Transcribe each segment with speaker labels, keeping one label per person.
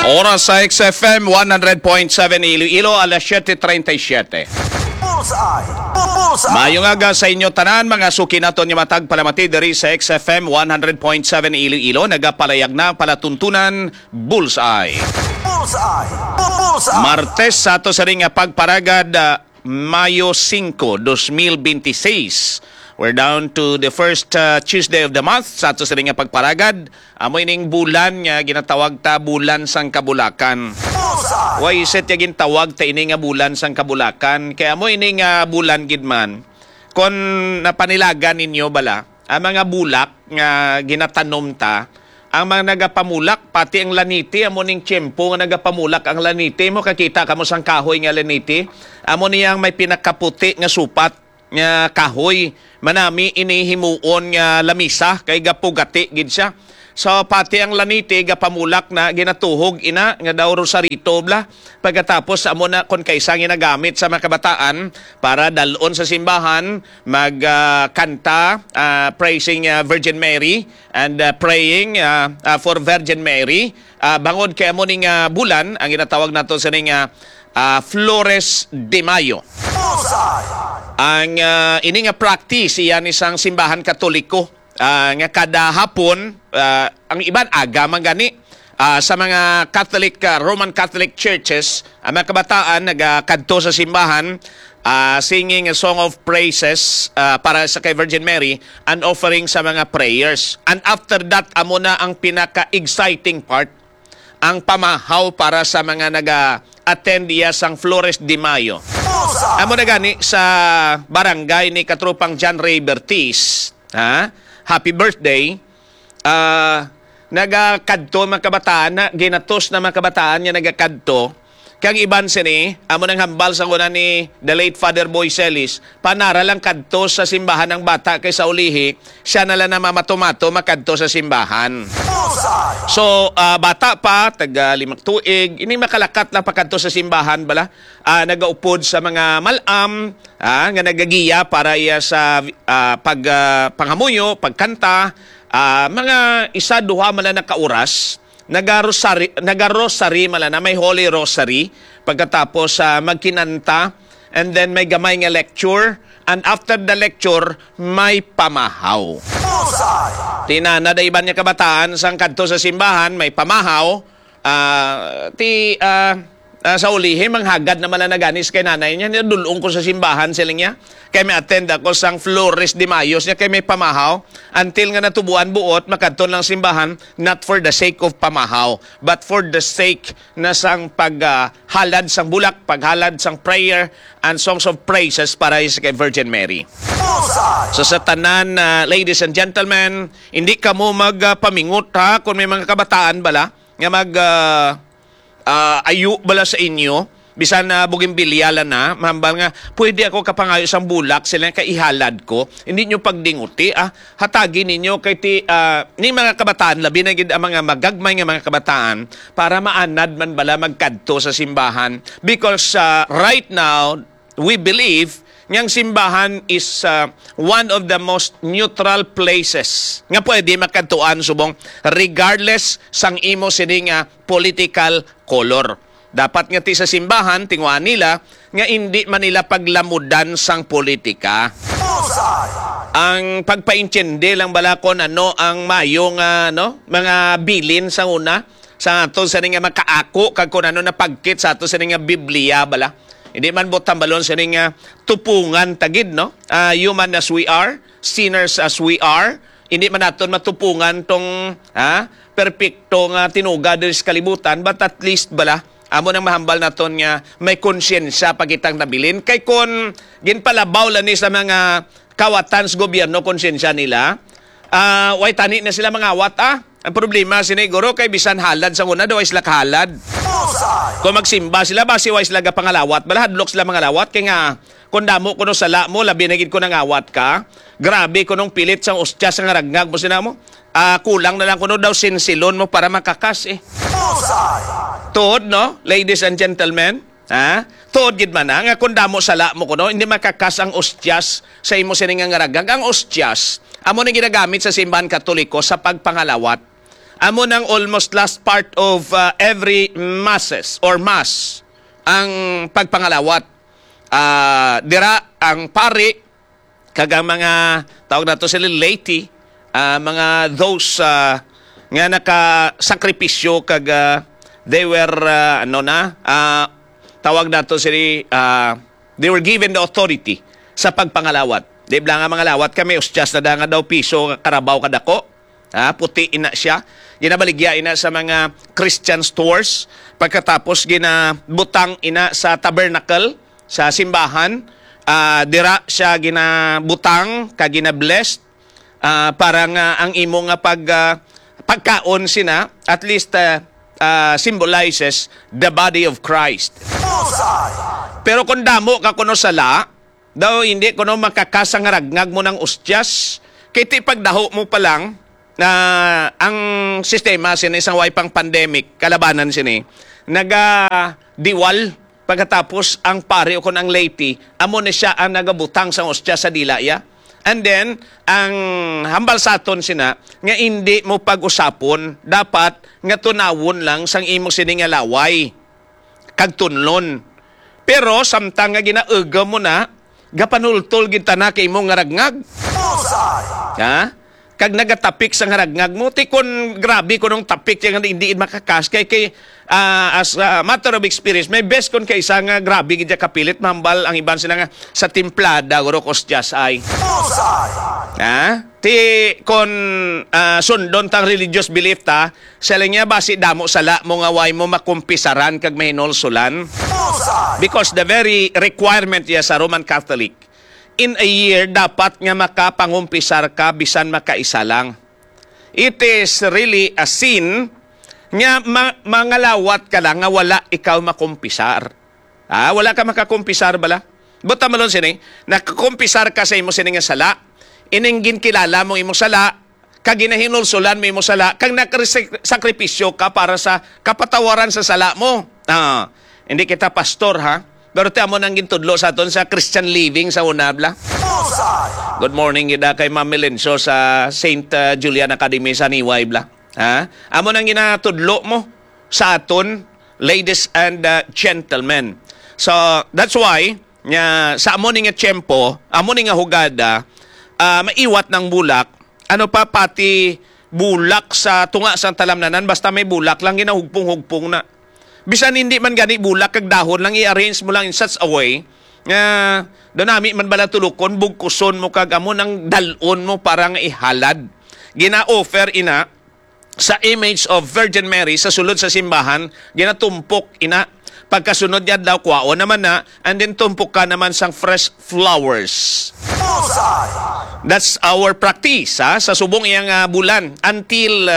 Speaker 1: Oras sa XFM 100.7 Iloilo, alas 7:37. Mayong aga sa inyo tanan, mga suki naton nga matag palamati diri sa XFM 100.7 Iloilo. Nagapalayag na palatuntunan Bullseye. Martes sa ato sa ring pagparagad Mayo 5, 2026. We're down to the first Tuesday of the month sa ato sa ring pagparagad. Amo ining bulan nga ginatawag ta bulan sang kabulakan. Why is it yung tawag ta ini nga bulan sang kabulakan? Kaya mo ini nga bulan gidman, kung napanilagan ninyo bala, ang mga bulak nga ginatanom ta, ang mga nagapamulak, pati ang laniti, amo ning tiyempo nga nagapamulak ang laniti, mo kakita kamo sang kahoy nga laniti, amo niyang may pinakaputi nga supat nga kahoy, manami inihimuon nga lamisa, kay gapugati gid siya. So pati ang laniti gapamulak na ginatuhog ina nga daw rosarito bla. Pagkatapos amo na kon kaysa ginagamit sa mga kabataan para dalon sa simbahan magkanta praising Virgin Mary and praying for Virgin Mary. Bangod kay amo ning bulan ang ginatawag nato sa ning Flores de Mayo. Ang ini nga practice iyan isang simbahan Katoliko. Nga kada hapon, ang iban aga man gani sa mga Catholic, Roman Catholic churches, ang mga kabataan nagkadto sa simbahan singing a song of praises para sa kay Virgin Mary and offering sa mga prayers. And after that, amo na ang pinaka-exciting part, ang pamahaw para sa mga nag-attend sang Flores de Mayo. Amo na gani sa barangay ni Katropang John Ray Bertiz, happy birthday. Nagakadto mga kabataan na ginatos na mga kabataan nga nagakadto. Kang iban sini, amo nang hambal sa una ni the late Father Boy Celis, panara lang kadto sa simbahan ng bata kay sa ulihi, siya na lang na mamatomato makadto sa simbahan. So, bata pa, taga 5 tuig, ini makalakat lang pakadto sa simbahan bala. Nagaupod sa mga malam, nga nagagiya para iya sa panghamuyo, pagkanta, mga isa duha man na kauras, nagarosary mala na may Holy Rosary pagkatapos magkinanta, and then may gamay nga lecture, and after the lecture may pamahaw. Tinana da iban nga kabataan sang kadto sa simbahan may pamahaw, sa ulihi manghagad naman na naganis kay nanay niya, nidulong ko sa simbahan sila niya kay may attend ako sang Flores de Mayo niya kay may pamahaw until nga natubuan buot makadton lang simbahan, not for the sake of pamahaw but for the sake na sang paghalad sang bulak, paghalad sang prayer and songs of praises para sa kay Virgin Mary. So sa tanan, ladies and gentlemen, hindi ka mo magpamingot kung may mga kabataan bala nga ayu bala sa inyo, bisan na bugimbilya na, mahambal nga, pwede ako kapangayo sang bulak, sila kaihalad ko, hindi nyo pagdinguti, hatagi ninyo kay ni mga kabataan, labi na gid ang mga magagmay nga mga kabataan, para maanad man bala magkadto sa simbahan. Because right now, we believe, ngang simbahan is one of the most neutral places nga pwede makadtuan subong regardless sang imo sining political color. Dapat nga ti sa simbahan tingwa nila nga hindi man nila paglamudan sang politika. Ang pagpaintindi lang bala kon ano ang mayong mga bilin sa una sa ato sa nga makaako kag kun ano na pagkit sa ato sa nga Biblia bala. Hindi man botang balon sa nga tupungan tagid, no? Human as we are, sinners as we are, hindi man naton matupungan tong perpekto nga tinuga diri sa kalibutan, but at least bala, amo nang mahambal naton nga may konsyensya pagitang nabilin. Kay kon ginpalabaw lang ni sa mga kawatan sa gobyerno konsyensya nila, way tani na sila mga awat Ang problema siniguro kay bisan halad sa una daw ay sila kahalad. Kung magsimba sila, basi wais laga pangalawat. Balahadlok sila mga lawat. Kaya nga, kung damo ko nung sala mo, labi nagid ko nang awat ka. Grabe ko nung pilit sa ustya sa ngaragngag mo sina mo. Kulang na lang ko daw sinsilon mo para makakas eh. Tuod, no? Ladies and gentlemen. Tuod gid man nga kung damo sala mo ko no, hindi makakas ang ustyas sa imo sining ngaragngag. Ang ustyas, amo na ginagamit sa simbahan Katoliko sa pagpangalawat. amo nang almost last part of every masses or mass ang pagpangalawat. Dira ang pari kagang mga tawag nato sila laity, mga those nga nakasakripisyo kag they were tawag nato sila they were given the authority sa pagpangalawat. Di ba nga mga lawat kami ustyas na nga daw piso karabaw kadako. Puti ina siya. Ginabaligya ina sa mga Christian stores. Pagkatapos ginabutang ina sa tabernacle, sa simbahan. Dira siya ginabutang, ginablessed. Parang ang imo nga pagkaon sina, at least symbolizes the body of Christ. Pero kung damo ka kuno sala, daw hindi kuno makakasang ragnag mo ng ustyas, kaya pagdaho mo pa lang, na ang sistema sini isang way pang pandemic kalabanan sini naga-diwal pagkatapos ang pare o kun ang laity amo ni siya ang nagabutang sa ostya sa dilaya, and then ang hambal saton sina nga hindi mo pag-usapon dapat nga tunawon lang sang imo sini nga laway kag tunlon, pero samtang nga ginaega mo na gapanultol gid na kay imong ngaragngag kag nagatapik sa ngaragngag mo, tikon grabe ko nung tapik yung hindi makakas kay as a matter of experience, may best kon kay isa nga grabe gidya kapilit mambal ang iban sila nga sa timplada guro kostyas ay. Ti kon sundon tang religious belief ta, sila nga basi damo sala mo nga way mo makumpisaran kag mahinolsulan. Because the very requirement ya sa Roman Catholic, in a year, dapat nga makapangumpisar ka bisan makaisa lang. It is really a sin nga mangalawat ka lang nga wala ikaw makumpisar. Wala ka makakumpisar bala? Buta malon sini, nakakumpisar ka sa imo sini nga sala, ininggin kilala mo imo sala, kag ginahinulsulan mo imo sala, kag nakasakripisyo ka para sa kapatawaran sa sala mo. Hindi kita pastor pero tiyan mo nang gintudlo sa aton sa Christian Living sa Unabla. Good morning ida kay Ma'am Melencio sa St. Julian Academy sa Niway bla. Amo nang ginatudlo mo sa aton, ladies and gentlemen. So that's why sa amo ning nga tiyempo, amo ning nga hugada, maiwat ng bulak, ano pa pati bulak sa tunga sa talamnanan, basta may bulak lang ginahugpong-hugpong na. Bisan hindi man gani bulak kag dahon lang i-arrange mo lang in such a way nga donami man bala tulukon bugkuson mo kag amo nang dalon mo para nga ihalad. Gina-offer ina sa image of Virgin Mary sa sulod sa simbahan, ginatumpok ina pagkasunod niya daw kwao naman na, and then tumpok ka naman sang fresh flowers. That's our practice sa subong iyang bulan until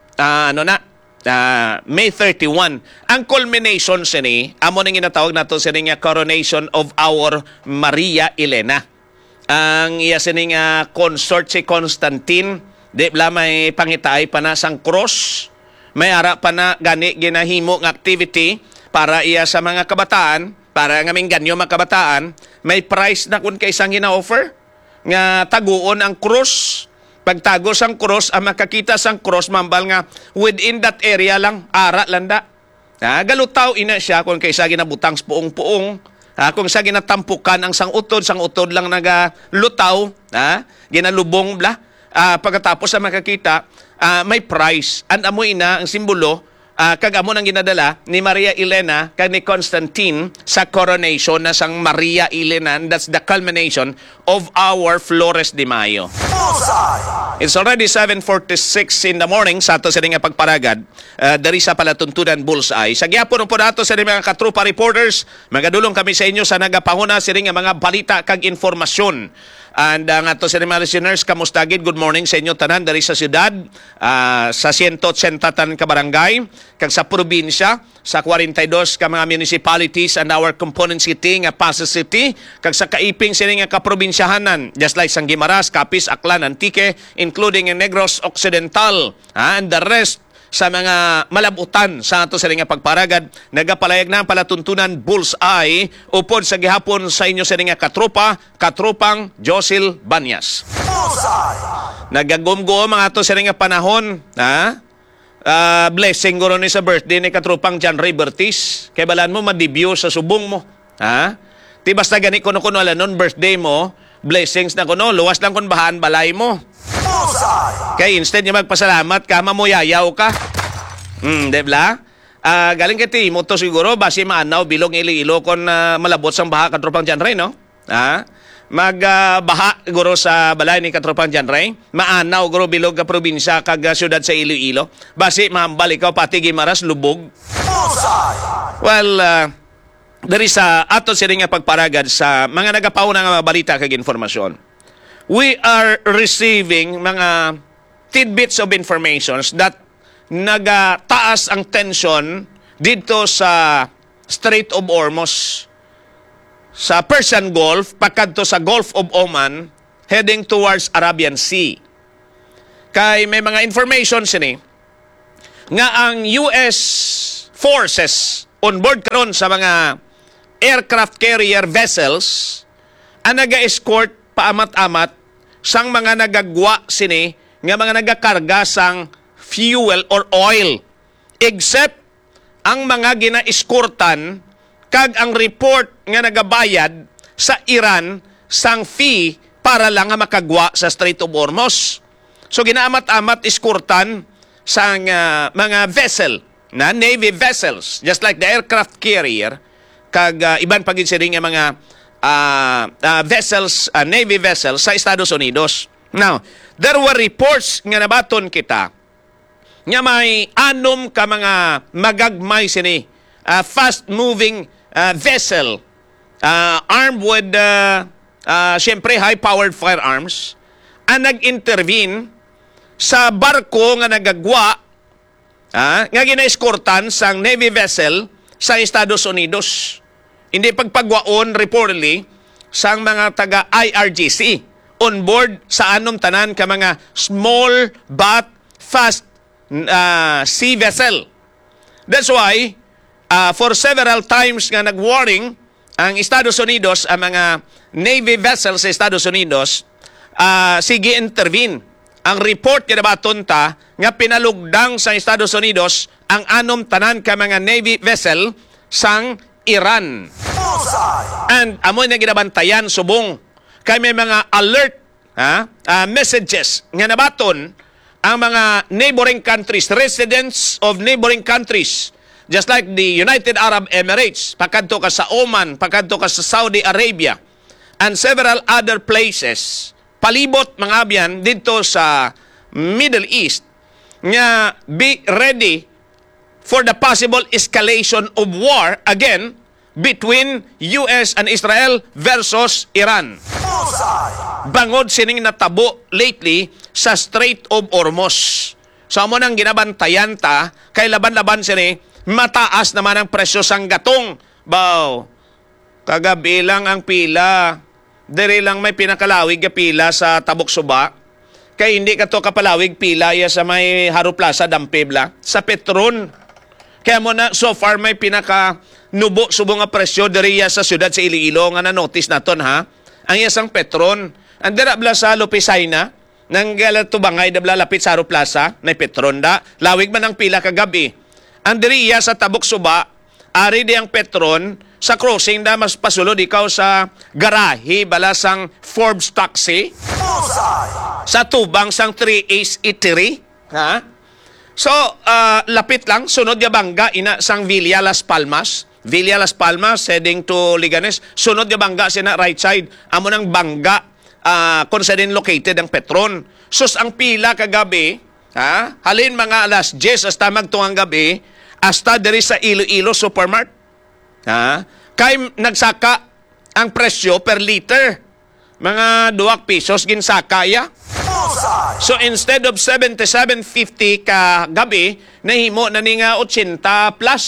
Speaker 1: May 31. Ang culmination sini, amo nang ginatawag nato sini nga coronation of our Maria Elena. Ang iya sini nga consort si Constantine, di bla may pangitaay pa na sang cross, may ara pa na gani ginahimo nga activity para iya sa mga kabataan, para nga mingganyo mga kabataan, may price na kun kaisang gina-offer nga taguon ang cross. Pagtago sang cross, ang makakita sang cross, mambal nga within that area lang, ara landa. Galutaw ina siya kung kaysa ginabutang puong-puong, kung sa ginatampukan ang sang utod lang nagalutaw, ginalubong bla. Pagkatapos sa makakita, may price. And amoy ina, ang simbolo, kag amo nang ginadala ni Maria Elena kag ni Constantine sa coronation na sang Maria Elena, and that's the culmination of our Flores de Mayo. It's already 7:46 in the morning sa ato sa nga pagparagad dari sa palatuntunan Bullseye. Sa gyapon po nato sa mga katrupa reporters, magadulong kami sa inyo sa nagapanguna sa nga mga balita kag informasyon. And ang ato sa mga listeners, kamusta gid? Good morning sa inyo tanan dari sa siyudad, sa 180 tan ka barangay, kag sa probinsya, sa 42 ka mga municipalities and our component city nga Pasay City, kag sa kaiping sini nga kaprobinsyahanan, just like sang Guimaras, Capiz, Aklan, Antique, including in Negros Occidental, and the rest sa mga malabutan sa ato sa nga pagparagad, nagapalayag na ang palatuntunan Bullseye upod sa gihapon sa inyo sa nga katrupang Josil Banyas. Nagagumgo mga ato sa nga panahon, blessing guro ni sa birthday ni katrupang John Ray Bertis. Kay balaan mo madibyo sa subong mo. Ha? Ti basta gani kuno-kuno ala nun birthday mo, blessings na kuno, luwas lang kun bahan balay mo. Kay instead niya magpasalamat ka, mamuyayaw ka. Debla? Galing kay mo to siguro, basi maanaw, bilog Iloilo kon malabot sang baha katropang John Ray, no? Magbaha guro sa balay ni katropang John Ray, maanaw guro bilog ka probinsya kag syudad sa Iloilo. Basi mahambal ikaw pati Gimaras lubog. Well, there is ato sila nga pagparagad sa mga nagapauna nga mga balita kag informasyon. We are receiving mga tidbits of informations that nagataas ang tension dito sa Strait of Hormuz, sa Persian Gulf, pakadto sa Gulf of Oman, heading towards Arabian Sea. Kay may mga information sini nga ang US forces on board karon sa mga aircraft carrier vessels ang naga-escort paamat-amat sang mga nagagwa sini nga mga nagakarga sang fuel or oil, except ang mga gina-escortan kag ang report nga nagabayad sa Iran sang fee para lang nga makagwa sa Strait of Hormuz. So ginaamat-amat escortan sang mga vessel na Navy vessels, just like the aircraft carrier kag iban pagin sila nga mga vessels, Navy vessels sa Estados Unidos. Now, there were reports nga nabaton kita nga may anom ka mga magagmay sini, fast-moving vessel, armed with, syempre, high-powered firearms, ang nag-intervene sa barko nga nagagwa, nga gina-escortan sang Navy vessel sa Estados Unidos. Hindi pagpagwaon, reportedly, sang mga taga-IRGC on board sa anom tanan ka mga small but fast sea vessel. That's why, for several times nga nag-warning ang Estados Unidos, ang mga Navy vessels sa Estados Unidos, sige intervene. Ang report nga nabaton ta nga pinalugdang sa Estados Unidos ang anom tanan ka mga Navy vessel sang Iran. And amoy na ginabantayan subong kay may mga alert messages nga nabaton ang mga neighboring countries, residents of neighboring countries, just like the United Arab Emirates, pakadto ka sa Oman, pakadto ka sa Saudi Arabia, and several other places, palibot mga abyan dito sa Middle East, nga be ready for the possible escalation of war again between US and Israel versus Iran. Bangod sining natabo lately sa Strait of Hormuz. So amo nang ginabantayan ta, kay laban-laban sini, mataas naman ang presyo sang gatong. Baw, kagabi lang ang pila. Dere lang may pinakalawig nga pila sa Tabok Suba. Kay hindi ka to kapalawig pila ya sa may Haro Plaza, Dampebla, sa Petron. Kaya mo na, so far may pinaka nubo subong nga presyo deriya sa syudad sa Iloilo nga na-notice naton ha. Ang isang Petron. Ang derabla sa Lopesayna, nang galatubangay dabla lapit sa Haro Plaza, na Petron da. Lawig man ang pila kagabi. Ang deriya sa Tabok Suba, ari di ang Petron, sa crossing da mas pasulod ikaw sa garahe balasang Forbes Taxi. Sa tubang sang 3 Ace Eatery. Ha? So, lapit lang, sunod ya bangga ina sang Villa Las Palmas. Villa Las Palmas heading to Liganes. Sunod ya bangga sina right side. Amo nang bangga kung saan din located ang Petron. Sus ang pila kagabi, halin mga alas 10 hasta magtungang gabi, hasta diri sa Iloilo Supermart. Kay nagsaka ang presyo per liter. Mga 2 pesos ginsaka ya. So instead of 77.50 ka gabi, nahimo na ni nga 80 plus.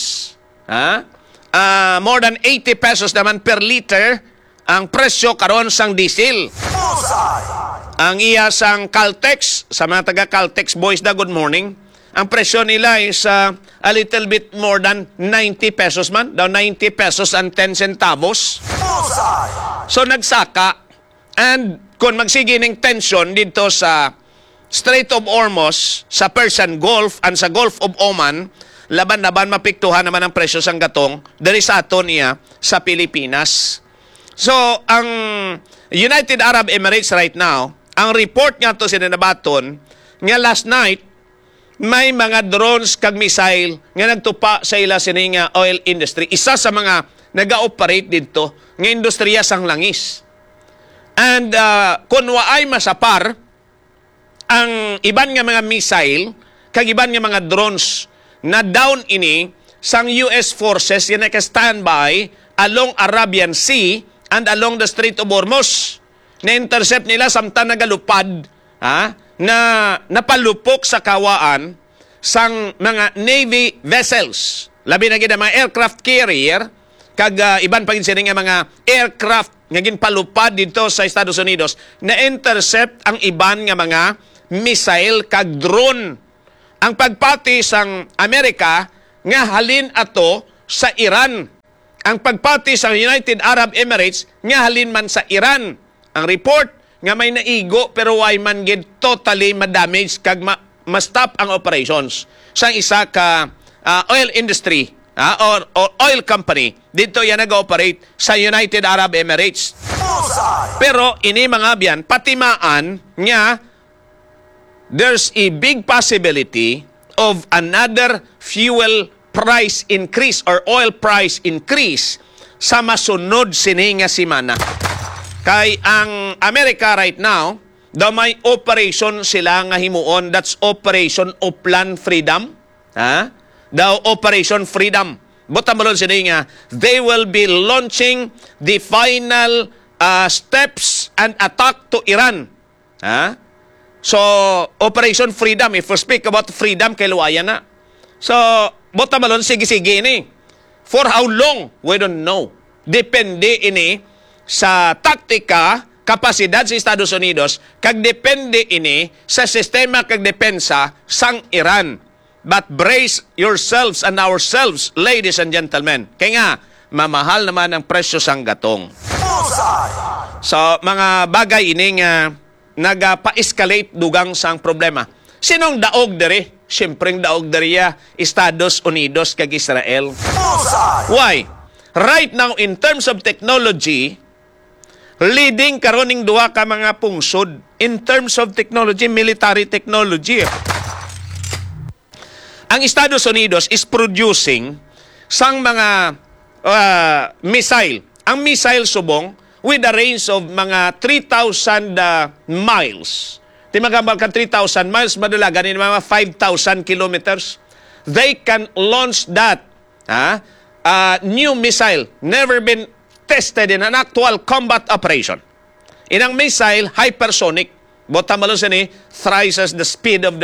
Speaker 1: More than 80 pesos naman per liter ang presyo karon sang diesel. Ang iya sang Caltex, sa mga taga Caltex boys da, good morning. Ang presyo nila is a little bit more than 90 pesos man. Daw 90 pesos and 10 centavos. So nagsaka. And kung magsige ng tension dito sa Strait of Hormuz sa Persian Gulf and sa Gulf of Oman, laban-laban mapiktuhan naman ang presyo sang gatong diri sa aton niya sa Pilipinas. So, ang United Arab Emirates right now, ang report nga to sinanabaton, nga last night, may mga drones kag missile nga nagtupa sa ila sini nga oil industry. Isa sa mga nag-operate dito nga industriya sang langis. And kung waay masapar, ang iban nga mga missile, kag iban nga mga drones na down ini sang US forces yan naka-standby along Arabian Sea and along the Strait of Hormuz. Na-intercept nila samtang nagalupad, na napalupok sa kawaan sang mga Navy vessels. Labi na gid ang mga aircraft carrier, kag iban pa gid sini nga mga aircraft nga ginpalupad dito sa Estados Unidos, na-intercept ang iban nga mga missile kag drone. Ang pagpati sang Amerika nga halin ato sa Iran. Ang pagpati sang United Arab Emirates nga halin man sa Iran. Ang report nga may naigo pero way man gid totally ma-damage kag ma-stop ang operations sang isa ka oil industry or oil company dito yan nag-operate sa United Arab Emirates. Pero ini mga biyan patimaan nga there's a big possibility of another fuel price increase or oil price increase sa masunod sini nga semana. Kay ang Amerika right now, daw may operation sila nga himuon, that's Operation Upland Freedom. Daw Operation Freedom. Buta malon sila nga, they will be launching the final steps and attack to Iran. So, Operation Freedom, if we speak about freedom, kay luwayan na. So, buta malon, sige-sige ini. For how long? We don't know. Depende ini sa taktika, kapasidad sa Estados Unidos, kag depende ini sa sistema kag depensa sang Iran. But brace yourselves and ourselves, ladies and gentlemen. Kaya nga, mamahal naman ang presyo sang gatong. So, mga bagay ini nga nagpa-escalate dugang sang problema. Sinong daog diri? Siyempreng daog diri Estados Unidos kag Israel. Why? Right now, in terms of technology, leading karoning duha ka mga pungsod in terms of technology, military technology. Ang Estados Unidos is producing sang mga missile. Ang missile subong with a range of mga 3,000 miles. Di magambal ka 3,000 miles, madalagan in mga 5,000 kilometers. They can launch that new missile, never been tested in an actual combat operation. Inang missile, hypersonic. Bota malo ni thrice as the speed of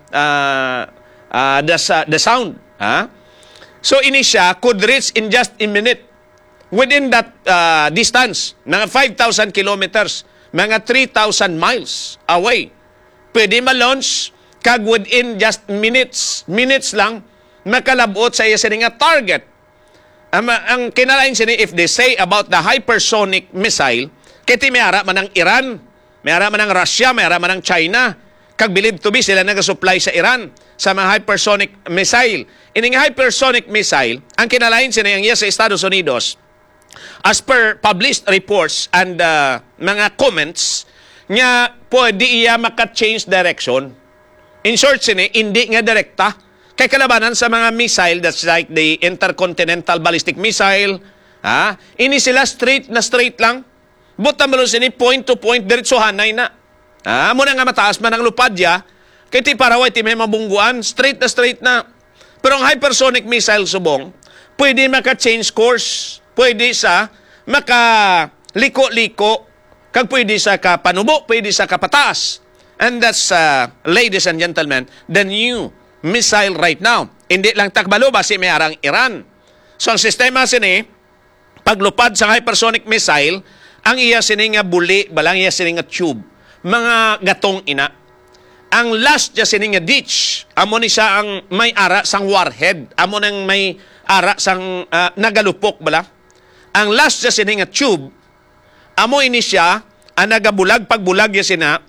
Speaker 1: the sound. So ini siya could reach in just a minute. Within that distance, mga 5,000 kilometers, mga 3,000 miles away. Pwede ma-launch kag within just minutes lang, makalabot sa iya nga target. Ang kinalain sini, if they say about the hypersonic missile, kiti mayara man ang Iran, mayara man ang Russia, mayara man ang China, kag believed to be sila nag-supply sa Iran sa mga hypersonic missile. Ining hypersonic missile, ang kinalain sini ang iya sa Estados Unidos, as per published reports and mga comments, nga pwede iya maka-change direction. In short sini, hindi nga direkta. Kay kalabanan sa mga missile, that's like the intercontinental ballistic missile, ini sila straight lang. Buta mo sini point to point, diretsuhanay na. Muna nga mataas man ang lupadya, kaya ti paraway ti may mabungguan, straight na. Pero ang hypersonic missile subong, pwede maka-change course, pwede sa maka-liko-liko, kag pwede sa kapanubo, pwede sa kapataas. And that's, ladies and gentlemen, the new missile right now. Hindi lang takbalo, basi may arang Iran. So ang sistema sini, paglupad sa hypersonic missile, ang iya sini nga buli, balang iya sini nga tube, mga gatong ina. Ang last niya sini nga ditch, amo ni siya ang may ara sang warhead, amo nang may ara sang nagalupok bala. Ang last niya sini nga tube, amo ini siya, ang nagabulag, pagbulag niya sina,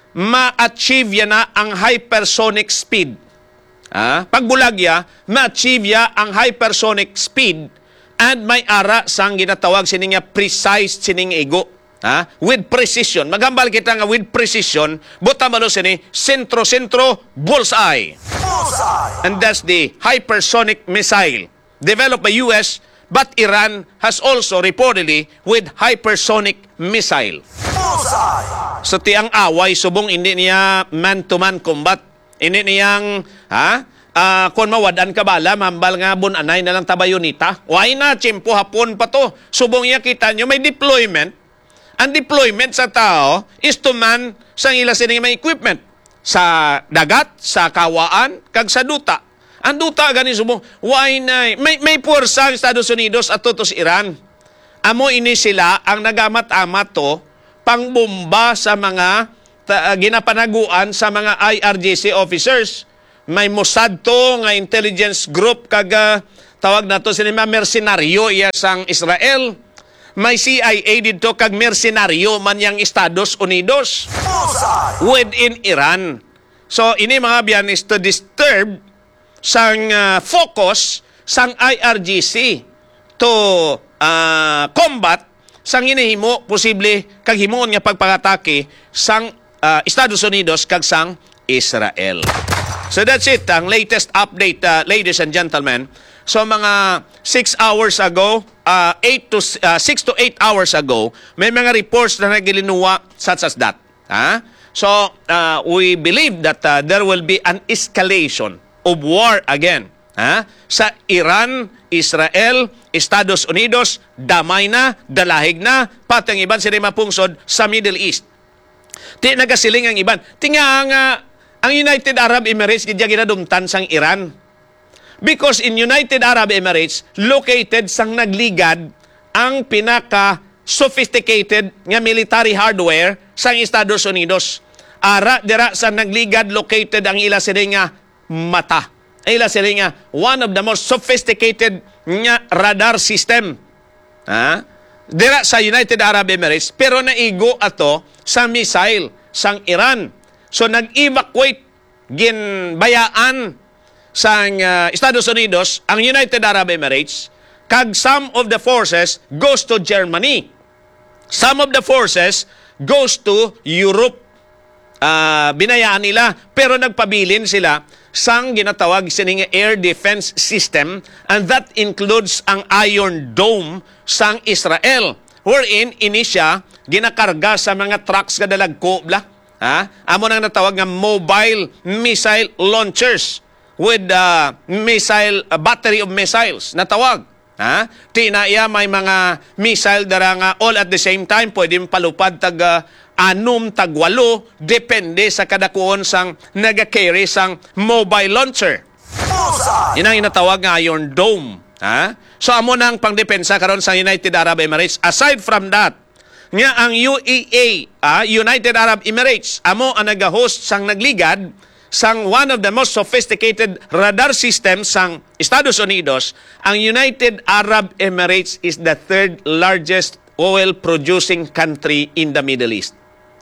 Speaker 1: ma-achieve na ang hypersonic speed. Pagbulag ya, ma-achieve ya ang hypersonic speed and may ara sang ginatawag sining precise sining ego. With precision. Magambal kita nga with precision, buta malo sini, sentro-sentro, bullseye. And that's the hypersonic missile developed by US, but Iran has also reportedly with hypersonic missile. So tiang away, subong hindi niya man-to-man combat. Hindi niyang, kung mawadan ka bala, mambal nga bunanay na lang tabayonita. Why na, tiyempo hapon pa to. Subong niya kita nyo, may deployment. Ang deployment sa tao is to man sa ila sining may equipment. Sa dagat, sa kawaan, kag sa duta. Ang duta, gani subong, why na, may puwersa ang Estados Unidos at to sa Iran. Amo ini sila ang nagamat-amat to, pangbomba sa mga ginapanaguan sa mga IRGC officers. May Mossad to, nga intelligence group, kag tawag na to sila mercenaryo iya sang Israel. May CIA dito kag mercenaryo man yang Estados Unidos within Iran. So ini mga biyan is to disturb sang focus sang IRGC to combat sang hinihimo posible kag himuon nga pagpangatake sang Estados Unidos kag sang Israel. So that's it, ang latest update, ladies and gentlemen. So mga 6 hours ago, 6 to 8 hours ago, may mga reports na nagilinuwa such as that. So we believe that there will be an escalation of war again. Sa Iran, Israel, Estados Unidos, damay na, dalahig na, pati ang iban sila mapungsod sa Middle East. Di nagasiling ang iban. Tinga ang United Arab Emirates, gidya ginadumtan sang Iran. Because in United Arab Emirates, located sang nagligad ang pinaka-sophisticated nga military hardware sang Estados Unidos. Dira sa nagligad, located ang ila sila nga mata. Ila sila nga one of the most sophisticated nga radar system. Dira sa United Arab Emirates, pero naigo ato sa missile sang Iran. So nag-evacuate ginbayaan sa Estados Unidos ang United Arab Emirates, kag some of the forces goes to Germany. Some of the forces goes to Europe. Binayaan nila, pero nagpabilin sila sang ginatawag sining air defense system, and that includes ang Iron Dome sang Israel, wherein ini siya ginakarga sa mga trucks kada lagko bla. Amo nang natawag nga mobile missile launchers with missile battery of missiles natawag. Tinaya may mga missile dara nga all at the same time pwede palupad tag 6 tag 8 depende sa kadakuon sang naga-carry sang mobile launcher. Ina inatawag nga Iron Dome. So amo nang pangdepensa karon sa United Arab Emirates. Aside from that, nga ang UAE, United Arab Emirates, amo ang nag-host sang nagligad sang one of the most sophisticated radar systems sang Estados Unidos. Ang United Arab Emirates is the 3rd largest oil producing country in the Middle East.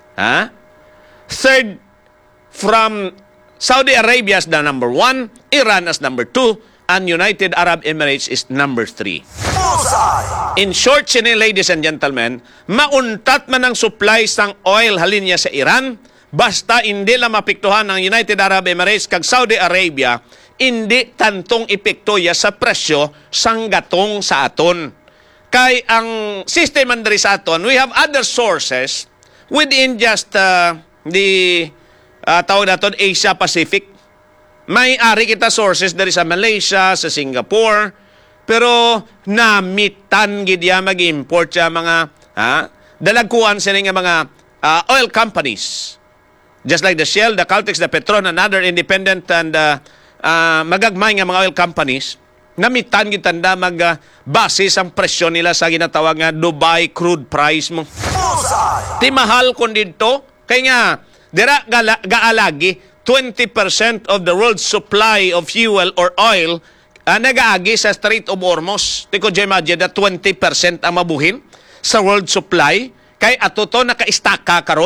Speaker 1: 3rd from Saudi Arabia as the number 1, Iran as number 2, and United Arab Emirates is number 3. In short, ladies and gentlemen, mauntat man ang supply sang oil halin niya sa Iran, basta hindi lang mapiktuhan ng United Arab Emirates kag Saudi Arabia, hindi tantong epekto ya sa presyo sang gatong sa aton. Kay ang system andri sa aton, we have other sources within just the tawag naton Asia Pacific. May ari kita sources dari sa Malaysia, sa Singapore, pero namitan gidya mag-import sa mga dalagkuan sila nga mga oil companies. Just like the Shell, the Caltex, the Petron, and other independent and magagmay nga mga oil companies, namitan gitanda mag-basis ang presyo nila sa ginatawag nga Dubai crude price mo. Di mahal kung dito, kaya nga, dira gaalagi, 20% of the world's supply of fuel or oil nagaagi sa Strait of Hormuz. Di ko imagine na 20% ang mabuhin sa world supply. Kay ato to naka-istaka karon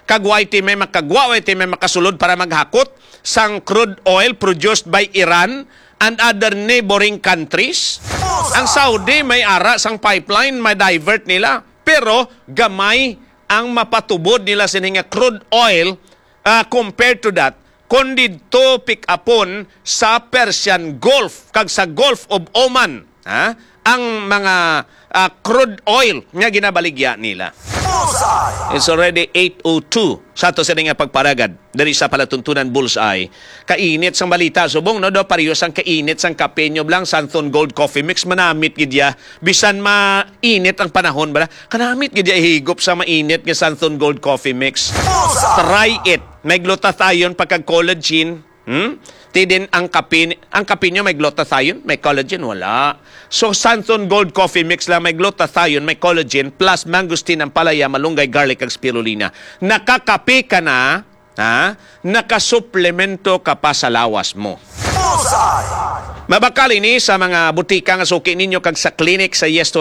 Speaker 1: kagway ti may makagwa, ti may makasulod para maghakot sang crude oil produced by Iran and other neighboring countries. Ang Saudi may ara sang pipeline, may divert nila. Pero gamay ang mapatubod nila sininga crude oil compared to that, kundi to pick upon sa Persian Gulf, kag sa Gulf of Oman. Ang mga crude oil nga ginabaligya nila. It's already 8:02 sa ato sa nga pagparagad dari sa palatuntunan Bullseye. Kainit sang balita subong no do pareho sang kainit sang kape nyo blang Santon Gold Coffee Mix manamit gidya bisan mainit ang panahon bala kanamit gidya higop sa mainit nga Santon Gold Coffee Mix. Try it. May glutathione pagka collagen. Ti din ang kape nyo may glutathione, may collagen wala. So Santon Gold Coffee Mix lang may glutathione, may collagen plus mangosteen ang palaya, malunggay, garlic ag spirulina. Nakakape ka na, nakasuplemento ka pa sa lawas mo. Mabakal ini sa mga butika nga suki ninyo kag sa clinic sa Yes to